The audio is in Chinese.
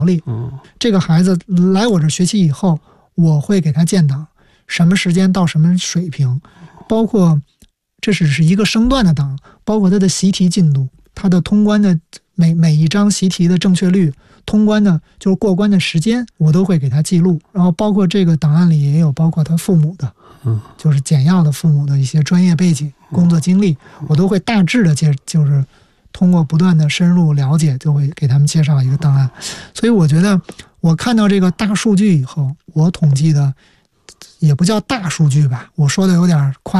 力。这个孩子来我这学习以后，我会给他建档，什么时间到什么水平，包括这只是一个升段的档，包括他的习题进度，他的通关的每一张习题的正确率，通关的就是过关的时间，我都会给他记录。然后包括这个档案里也有包括他父母的，就是简要的父母的一些专业背景、工作经历，我都会大致的就是通过不断的深入了解，就会给他们介绍一个档案。所以我觉得我看到这个大数据以后，我统计的也不叫大数据吧，我说的有点夸